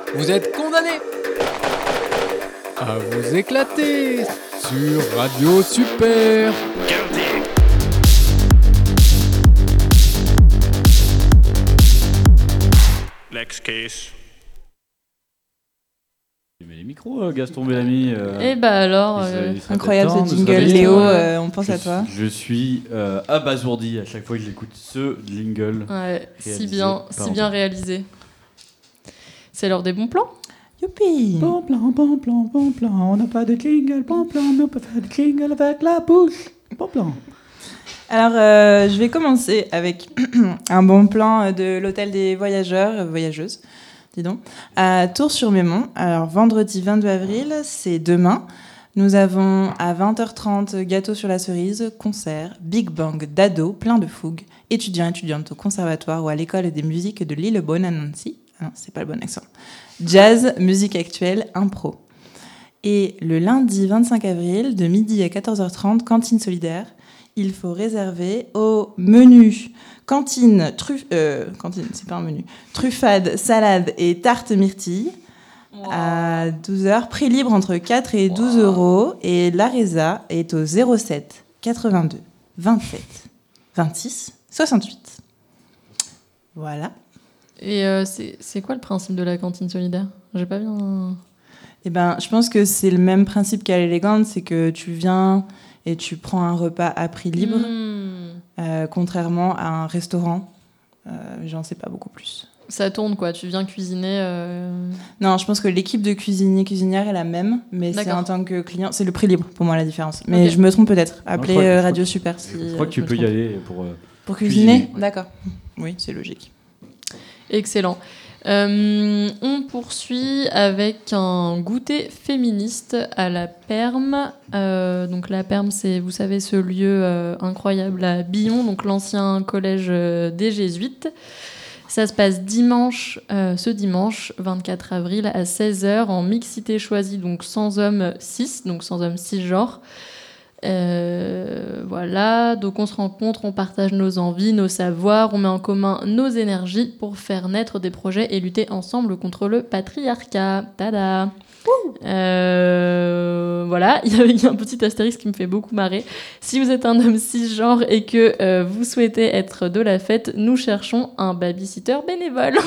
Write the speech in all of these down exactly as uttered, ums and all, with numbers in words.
vous êtes condamnés à vous éclater sur Radio Super. Next case. Tu mets les micros, Gaston Bellamy. Euh, Et bah alors, il euh, serait incroyable temps ce de se jingle, réveiller. Léo, Ouais. euh, on pense je, à toi. Je suis euh, abasourdi à chaque fois que j'écoute ce jingle. ouais, si Réalisé bien, par si bien réalisé. C'est l'heure des bons plans. Youpi. Bon plan, bon plan, bon plan. On n'a pas de jingle, bon plan, mais on peut faire des jingle avec la bouche. Bon plan. Alors, euh, je vais commencer avec un bon plan de l'hôtel des voyageurs, euh, voyageuses, dis donc, à Tours-sur-Mémont. Alors, vendredi vingt-deux avril, c'est demain. Nous avons à vingt heures trente gâteau sur la cerise, concert, Big Bang d'ado, plein de fougue, étudiants, étudiantes au conservatoire ou à l'école des musiques de Lillebonne à Nancy. Ah non, c'est pas le bon accent. Jazz, musique actuelle, impro. Et le lundi vingt-cinq avril, de midi à quatorze heures trente, cantine solidaire. Il faut réserver au menu cantine, truffe, euh, cantine, c'est pas un menu, truffade, salade et tarte myrtille wow. À douze heures, prix libre entre quatre et douze wow. euros et l'Aresa est au zéro sept quatre-vingt-deux vingt-sept vingt-six soixante-huit. Voilà. Et euh, c'est, c'est quoi le principe de la cantine solidaire ? J'ai pas bien... Eh ben, je pense que c'est le même principe qu'à l'Élégante, c'est que tu viens... et tu prends un repas à prix libre, mmh. euh, contrairement à un restaurant. Euh, j'en sais pas beaucoup plus. Ça tourne, quoi. Tu viens cuisiner... Euh... Non, je pense que l'équipe de cuisiniers cuisinières est la même, mais D'accord. c'est en tant que client... C'est le prix libre, pour moi, la différence. Mais okay. je me trompe peut-être. Appelez non, crois, Radio Super si... Je crois que tu peux trompe. y aller pour euh, Pour cuisiner, cuisiner. D'accord. Oui, c'est logique. Excellent. Euh, on poursuit avec un goûter féministe à la Perme. Euh, donc la Perme, c'est, vous savez, ce lieu euh, incroyable à Billon, donc l'ancien collège euh, des Jésuites. Ça se passe dimanche, euh, ce dimanche, vingt-quatre avril, à seize heures, en mixité choisie, donc sans hommes cis, donc sans hommes cisgenres. Euh, voilà, donc on se rencontre, on partage nos envies, nos savoirs, on met en commun nos énergies pour faire naître des projets et lutter ensemble contre le patriarcat. Tada. Euh, voilà, il y, y a un petit astérisque qui me fait beaucoup marrer. Si vous êtes un homme cisgenre et que euh, vous souhaitez être de la fête, nous cherchons un babysitter bénévole.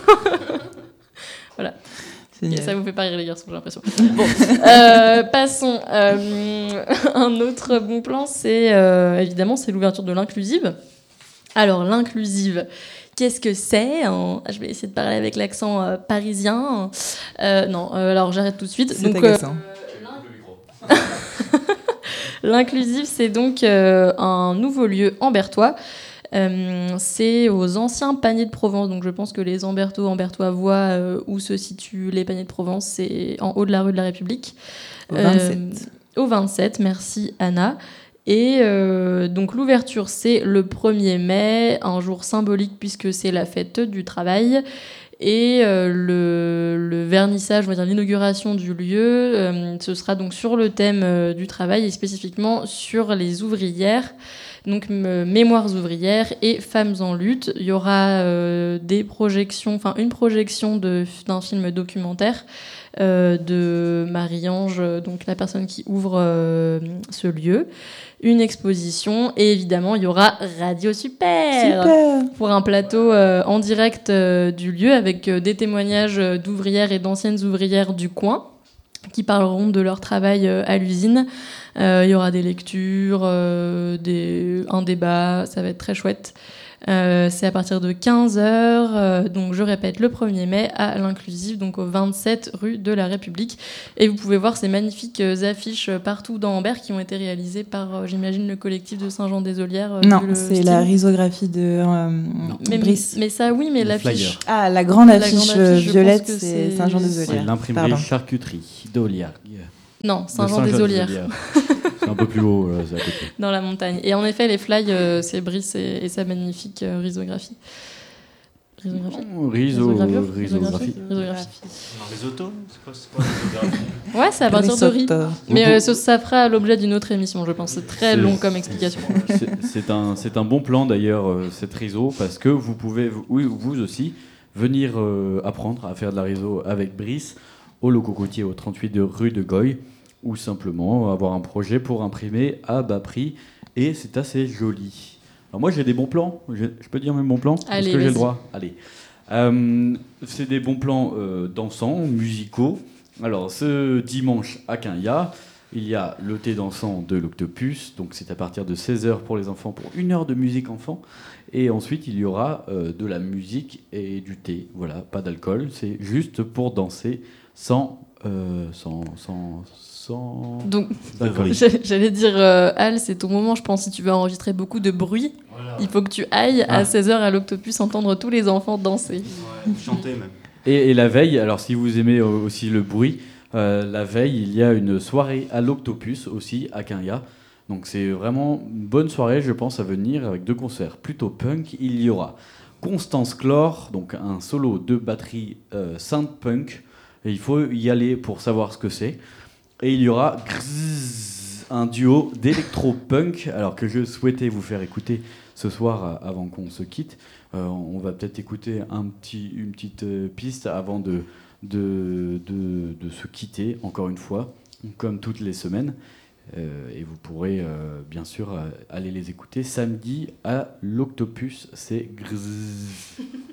Voilà. Et ça vous fait pas rire les garçons, j'ai l'impression. Bon, euh, passons. Euh, un autre bon plan, c'est euh, évidemment c'est l'ouverture de l'inclusive. Alors l'inclusive, qu'est-ce que c'est hein ? Je vais essayer de parler avec l'accent euh, parisien. Euh, non, euh, alors j'arrête tout de suite. C'est donc, agaçant. Euh, l'inclusive, c'est donc euh, un nouveau lieu ambertois. Euh, c'est aux anciens paniers de Provence, donc je pense que les Ambertos, Ambertois voient euh, où se situent les paniers de Provence, c'est en haut de la rue de la République. Au vingt-sept. Euh, au vingt-sept, merci Anna. Et euh, donc l'ouverture, c'est le premier mai, un jour symbolique puisque c'est la fête du travail. Et euh, le, le vernissage, on va dire l'inauguration du lieu, euh, ce sera donc sur le thème euh, du travail et spécifiquement sur les ouvrières. Donc euh, mémoires ouvrières et femmes en lutte. Il y aura euh, des projections, enfin une projection de, d'un film documentaire euh, de Marie-Ange, donc la personne qui ouvre euh, ce lieu, une exposition et évidemment il y aura Radio Super, Super. Pour un plateau euh, en direct euh, du lieu avec euh, des témoignages d'ouvrières et d'anciennes ouvrières du coin qui parleront de leur travail euh, à l'usine. Euh, il y aura des lectures, euh, des, un débat, ça va être très chouette. Euh, c'est à partir de quinze heures, euh, donc je répète, le premier mai à l'Inclusive, donc au vingt-sept rue de la République. Et vous pouvez voir ces magnifiques affiches partout dans Ambert qui ont été réalisées par, euh, j'imagine, le collectif de Saint-Jean-des-Olières. Euh, non, le c'est style. la risographie de euh, mais, Brice. Mais ça, oui, mais le l'affiche... flyer. Ah, la grande La affiche, grande affiche violette, c'est, c'est Saint-Jean-des-Olières. C'est l'imprimerie Pardon. charcuterie d'Olière. Non, Saint-Jean-des-Olières. C'est un peu plus haut, là, c'est à côté. Dans la montagne. Et en effet, les fly, euh, c'est Brice et, et sa magnifique euh, risographie. Risographie oh, Riso, Risogravure risographie. Risographie. Un risotto ? C'est quoi, c'est quoi risographie ? Ouais, c'est à partir de riz. Risotto. Mais euh, ça, ça fera l'objet d'une autre émission, je pense. C'est très C'est- long comme explication. C'est, c'est, un, c'est un bon plan d'ailleurs, euh, cette riso, parce que vous pouvez, vous, oui, vous aussi, venir euh, apprendre à faire de la réseau avec Brice au Loco Cocotier au trente-huit de rue de Goy, ou simplement avoir un projet pour imprimer à bas prix, et c'est assez joli. Alors moi j'ai des bons plans, je, je peux dire mes bons plans? Allez, Est-ce que j'ai vas-y. le droit? Allez. Euh, c'est des bons plans euh, dansants, musicaux. Alors ce dimanche à Quinja, il y a le thé dansant de l'Octopus, donc c'est à partir de seize heures pour les enfants, pour une heure de musique enfant. Et ensuite, il y aura euh, de la musique et du thé. Voilà, pas d'alcool, c'est juste pour danser sans... Euh, sans, sans, sans... Donc, d'alcool. j'a- j'allais dire, euh, Al, c'est ton moment, je pense, si tu veux enregistrer beaucoup de bruit. Voilà. Il faut que tu ailles Ah. à seize heures à l'Octopus entendre tous les enfants danser. Ouais, chanter même. Et, et la veille, alors si vous aimez euh, aussi le bruit, euh, la veille, il y a une soirée à l'Octopus aussi, à Quinja. Donc c'est vraiment une bonne soirée, je pense, à venir, avec deux concerts plutôt punk. Il y aura Constance Clore, donc un solo de batterie euh, synth punk. Et il faut y aller pour savoir ce que c'est. Et il y aura Grrrz, un duo d'électro-punk, alors que je souhaitais vous faire écouter ce soir euh, avant qu'on se quitte. Euh, on va peut-être écouter un petit, une petite euh, piste avant de, de, de, de se quitter, encore une fois, comme toutes les semaines. Euh, et vous pourrez euh, bien sûr euh, aller les écouter samedi à l'Octopus. C'est Grrrz.